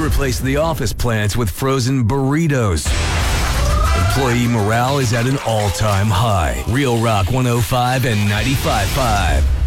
replaced the office plants with frozen burritos. Employee morale is at an all-time high. Real Rock 105 and 95.5.